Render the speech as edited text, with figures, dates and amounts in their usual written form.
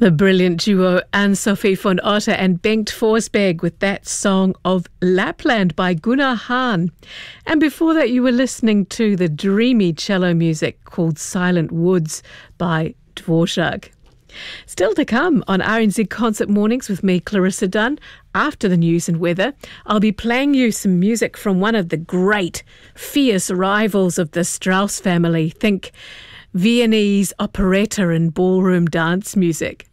The brilliant duo Anne-Sophie von Otter and Bengt Forsberg with that song of Lapland by Gunnar Hahn. And before that you were listening to the dreamy cello music called Silent Woods by Dvorak. Still to come on RNZ Concert Mornings with me, Clarissa Dunn. After the news and weather, I'll be playing you some music from one of the great, fierce rivals of the Strauss family. Think Viennese operetta and ballroom dance music.